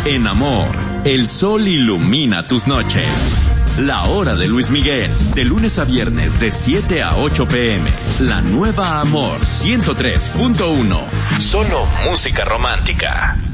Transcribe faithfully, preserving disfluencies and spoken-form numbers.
En Amor, el sol ilumina tus noches. La hora de Luis Miguel, de lunes a viernes de siete a ocho pm. La nueva Amor ciento tres punto uno. Solo música romántica.